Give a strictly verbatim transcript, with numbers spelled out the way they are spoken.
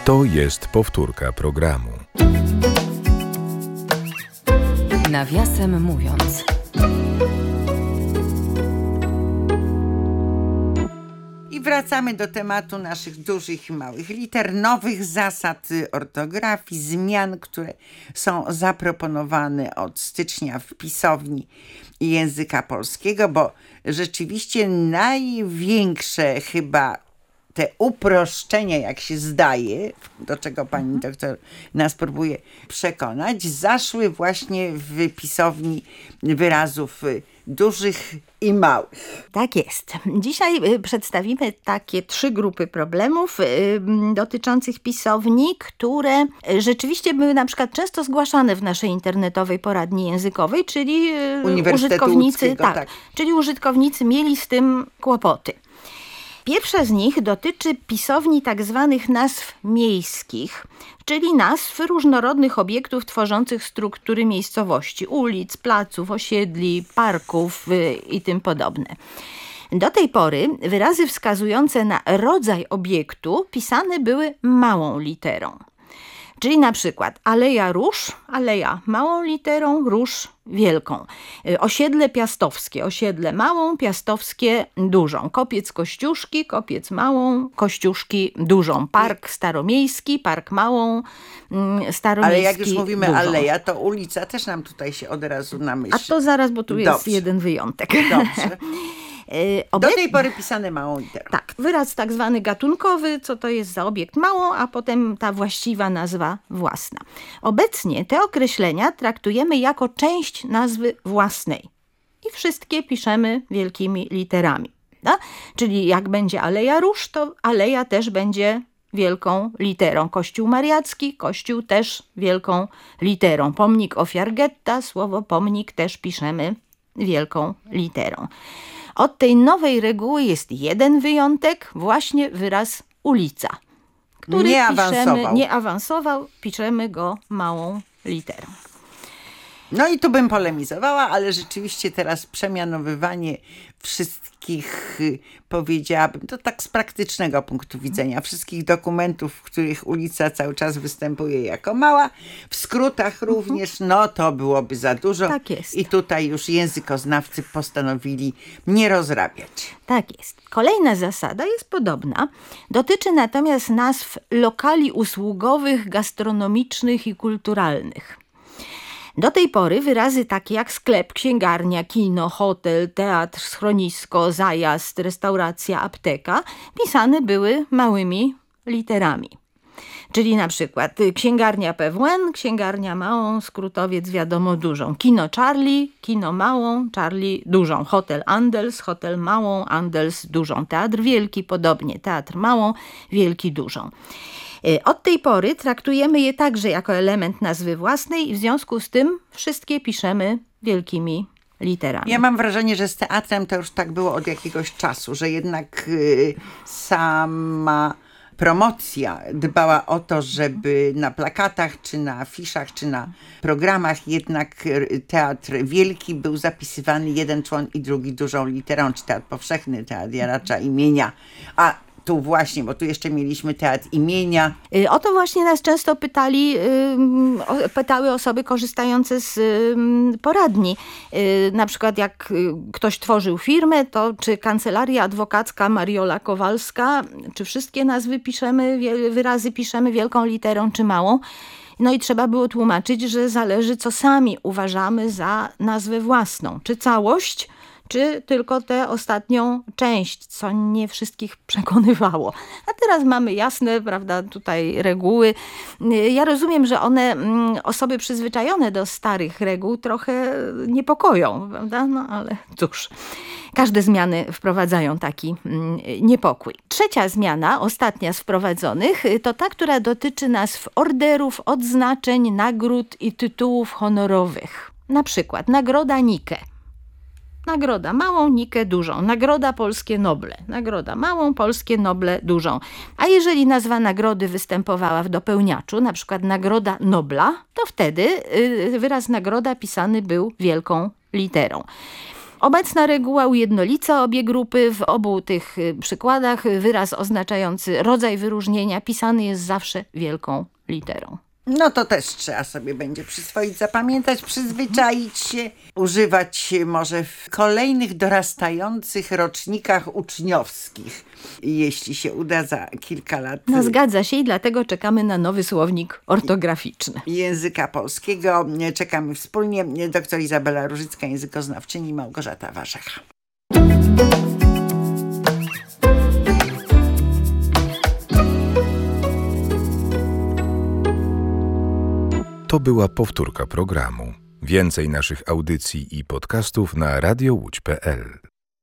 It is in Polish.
To jest powtórka programu. Nawiasem mówiąc. I wracamy do tematu naszych dużych i małych liter, nowych zasad ortografii, zmian, które są zaproponowane od stycznia w pisowni języka polskiego, bo rzeczywiście największe chyba te uproszczenia, jak się zdaje, do czego pani doktor nas próbuje przekonać, zaszły właśnie w pisowni wyrazów dużych i małych. Tak jest. Dzisiaj przedstawimy takie trzy grupy problemów dotyczących pisowni, które rzeczywiście były na przykład często zgłaszane w naszej internetowej poradni językowej, czyli użytkownicy, tak, tak. czyli użytkownicy mieli z tym kłopoty. Pierwsza z nich dotyczy pisowni tak zwanych nazw miejskich, czyli nazw różnorodnych obiektów tworzących struktury miejscowości, ulic, placów, osiedli, parków i tym podobne. Do tej pory wyrazy wskazujące na rodzaj obiektu pisane były małą literą. Czyli na przykład Aleja Róż, aleja małą literą, Róż wielką. Osiedle Piastowskie, osiedle małą, Piastowskie dużą. Kopiec Kościuszki, Kopiec małą, Kościuszki dużą. Park Staromiejski, Park małą, Staromiejski Ale jak już mówimy dużą. Aleja, to ulica też nam tutaj się od razu namyśli. A to zaraz, bo tu jest Dobrze. jeden wyjątek. Dobrze. Obecnie, Do tej pory pisane małą literą. Tak, wyraz tak zwany gatunkowy, co to jest za obiekt małą, a potem ta właściwa nazwa własna. Obecnie te określenia traktujemy jako część nazwy własnej i wszystkie piszemy wielkimi literami. Da? Czyli jak będzie Aleja Róż, to Aleja też będzie wielką literą. Kościół Mariacki, Kościół też wielką literą. Pomnik ofiar getta, słowo pomnik też piszemy wielką literą. Od tej nowej reguły jest jeden wyjątek, właśnie wyraz ulica, który nie piszemy, awansował. nie awansował, piszemy go małą literą. No i tu bym polemizowała, ale rzeczywiście teraz przemianowywanie wszystkich, powiedziałabym, to tak z praktycznego punktu widzenia, wszystkich dokumentów, w których ulica cały czas występuje jako mała, w skrótach również, no to byłoby za dużo. Tak jest. I tutaj już językoznawcy postanowili nie rozrabiać. Tak jest. Kolejna zasada jest podobna. Dotyczy natomiast nazw lokali usługowych, gastronomicznych i kulturalnych. Do tej pory wyrazy takie jak sklep, księgarnia, kino, hotel, teatr, schronisko, zajazd, restauracja, apteka pisane były małymi literami. Czyli na przykład księgarnia P W N, księgarnia małą, skrótowiec wiadomo dużą. Kino Charlie, kino małą, Charlie dużą. Hotel Andels, hotel małą, Andels dużą. Teatr wielki, podobnie. Teatr małą, wielki dużą. Od tej pory traktujemy je także jako element nazwy własnej i w związku z tym wszystkie piszemy wielkimi literami. Ja mam wrażenie, że z teatrem to już tak było od jakiegoś czasu, że jednak y, sama promocja dbała o to, żeby na plakatach, czy na afiszach, czy na programach jednak teatr wielki był zapisywany jeden człon i drugi dużą literą, czy teatr powszechny, teatr Jaracza imienia, a tu właśnie, bo tu jeszcze mieliśmy teatr imienia. O to właśnie nas często pytali, pytały osoby korzystające z poradni. Na przykład jak ktoś tworzył firmę, to czy kancelaria adwokacka Mariola Kowalska, czy wszystkie nazwy piszemy, wyrazy piszemy wielką literą, czy małą? No i trzeba było tłumaczyć, że zależy, co sami uważamy za nazwę własną. Czy całość, czy tylko tę ostatnią część, co nie wszystkich przekonywało. A teraz mamy jasne, prawda, tutaj reguły. Ja rozumiem, że one osoby przyzwyczajone do starych reguł trochę niepokoją, prawda? No ale cóż, każde zmiany wprowadzają taki niepokój. Trzecia zmiana, ostatnia z wprowadzonych, to ta, która dotyczy nazw orderów, odznaczeń, nagród i tytułów honorowych. Na przykład nagroda Nike. Nagroda małą, Nikę dużą. Nagroda Polskie Noble. Nagroda małą, Polskie Noble dużą. A jeżeli nazwa nagrody występowała w dopełniaczu, na przykład Nagroda Nobla, to wtedy wyraz nagroda pisany był wielką literą. Obecna reguła ujednolica obie grupy. W obu tych przykładach wyraz oznaczający rodzaj wyróżnienia pisany jest zawsze wielką literą. No to też trzeba sobie będzie przyswoić, zapamiętać, przyzwyczaić się, używać może w kolejnych dorastających rocznikach uczniowskich, jeśli się uda za kilka lat. No zgadza się i dlatego czekamy na nowy słownik ortograficzny. Języka polskiego czekamy wspólnie. Doktor Izabela Różycka, językoznawczyni, Małgorzata Warzecha. To była powtórka programu. Więcej naszych audycji i podcastów na radio łódź kropka pe el.